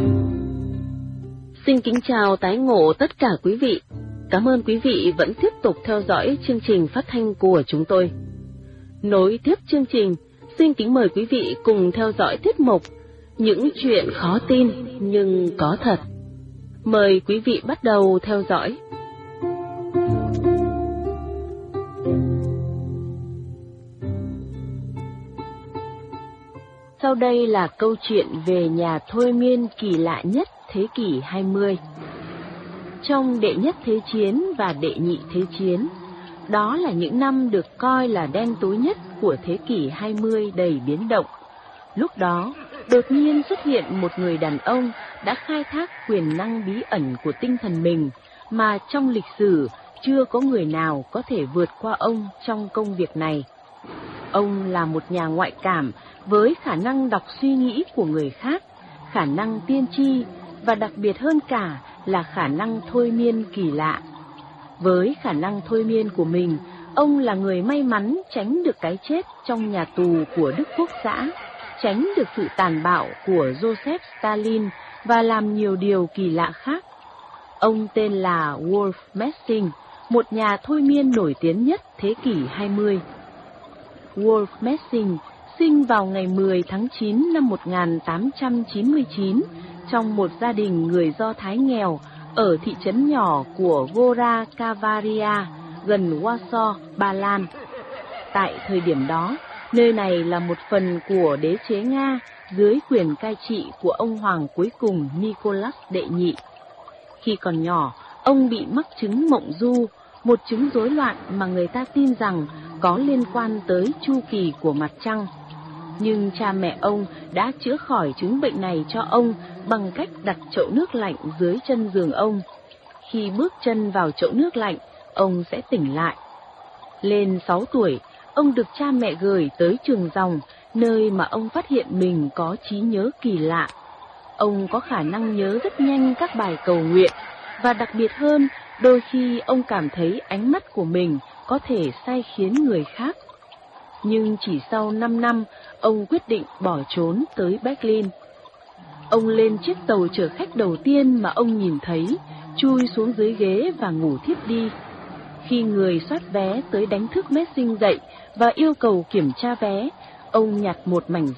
Xin kính chào tái ngộ tất cả quý vị. Cảm ơn quý vị vẫn tiếp tục theo dõi chương trình phát thanh của chúng tôi. Nối tiếp chương trình, xin kính mời quý vị cùng theo dõi tiết mục Những chuyện khó tin nhưng có thật. Mời quý vị bắt đầu theo dõi. Sau đây là câu chuyện về nhà thôi miên kỳ lạ nhất thế kỷ 20. Trong đệ nhất thế chiến và đệ nhị thế chiến, đó là những năm được coi là đen tối nhất của thế kỷ 20 đầy biến động. Lúc đó, đột nhiên xuất hiện một người đàn ông đã khai thác quyền năng bí ẩn của tinh thần mình mà trong lịch sử chưa có người nào có thể vượt qua ông trong công việc này. Ông là một nhà ngoại cảm với khả năng đọc suy nghĩ của người khác, khả năng tiên tri và đặc biệt hơn cả là khả năng thôi miên kỳ lạ. Với khả năng thôi miên của mình, ông là người may mắn tránh được cái chết trong nhà tù của Đức Quốc xã, tránh được sự tàn bạo của Joseph Stalin và làm nhiều điều kỳ lạ khác. Ông tên là Wolf Messing, một nhà thôi miên nổi tiếng nhất thế kỷ 20. Wolf Messing sinh vào ngày 10 tháng 9 năm 1899 trong một gia đình người Do Thái nghèo ở thị trấn nhỏ của Gora Kavaria, gần Warsaw, Ba Lan. Tại thời điểm đó, nơi này là một phần của đế chế Nga dưới quyền cai trị của ông hoàng cuối cùng Nicholas đệ nhị. Khi còn nhỏ, ông bị mắc chứng mộng du, một chứng rối loạn mà người ta tin rằng có liên quan tới chu kỳ của mặt trăng. Nhưng cha mẹ ông đã chữa khỏi chứng bệnh này cho ông bằng cách đặt chậu nước lạnh dưới chân giường ông. Khi bước chân vào chậu nước lạnh, ông sẽ tỉnh lại. Lên 6 tuổi, ông được cha mẹ gửi tới trường dòng, nơi mà ông phát hiện mình có trí nhớ kỳ lạ. Ông có khả năng nhớ rất nhanh các bài cầu nguyện, và đặc biệt hơn, đôi khi ông cảm thấy ánh mắt của mình có thể sai khiến người khác. Nhưng chỉ sau 5 năm, ông quyết định bỏ trốn tới Berlin. Ông lên chiếc tàu chở khách đầu tiên mà ông nhìn thấy, chui xuống dưới ghế và ngủ thiếp đi. Khi người soát vé tới đánh thức Messing dậy và yêu cầu kiểm tra vé, ông nhặt một mảnh